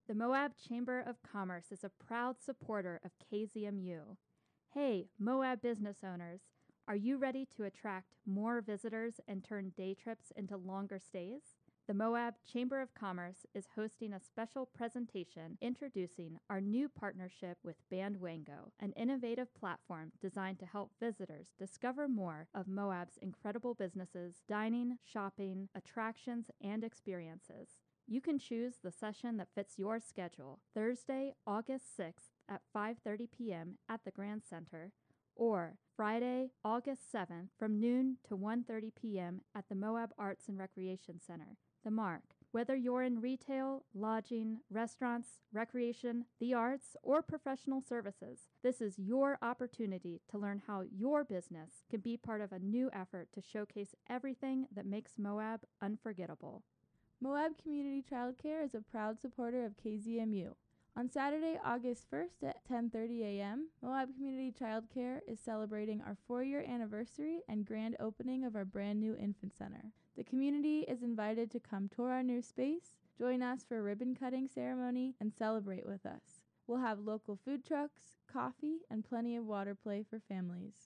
The Moab Chamber of Commerce is a proud supporter of KZMU. Hey, Moab business owners, are you ready to attract more visitors and turn day trips into longer stays? The Moab Chamber of Commerce is hosting a special presentation introducing our new partnership with Bandwango, an innovative platform designed to help visitors discover more of Moab's incredible businesses, dining, shopping, attractions, and experiences. You can choose the session that fits your schedule, Thursday, August 6th at 5:30 p.m. at the Grand Center, or Friday, August 7th from noon to 1:30 p.m. at the Moab Arts and Recreation Center, the Mark. Whether you're in retail, lodging, restaurants, recreation, the arts, or professional services, this is your opportunity to learn how your business can be part of a new effort to showcase everything that makes Moab unforgettable. Moab Community Childcare is a proud supporter of KZMU. On Saturday, August 1st at 10:30 a.m., Moab Community Childcare is celebrating our 4-year anniversary and grand opening of our brand new infant center. The community is invited to come tour our new space, join us for a ribbon cutting ceremony, and celebrate with us. We'll have local food trucks, coffee, and plenty of water play for families.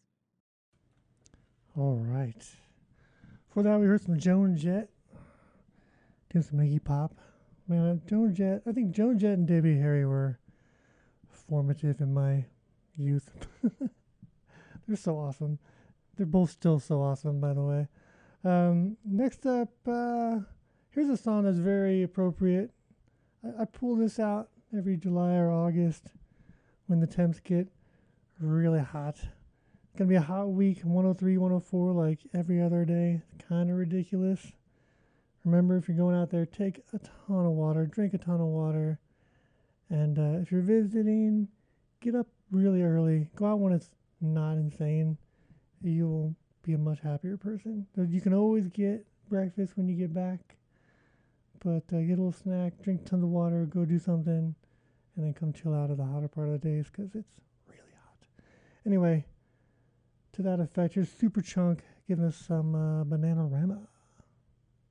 All right. Before that, we heard some Joan Jett. Doing some Iggy Pop. Man, Joan Jett. I think Joan Jett and Debbie Harry were formative in my youth. They're so awesome. They're both still so awesome, by the way. Next up, here's a song that's very appropriate. I pull this out every July or August when the temps get really hot. It's going to be a hot week, 103, 104, like every other day. It's kind of ridiculous. Remember, if you're going out there, take a ton of water, drink a ton of water. And if you're visiting, get up really early. Go out when it's not insane. You will be a much happier person. You can always get breakfast when you get back. But get a little snack, drink tons of water, go do something, and then come chill out of the hotter part of the days because it's really hot. Anyway, to that effect, here's Super Chunk giving us some Bananarama.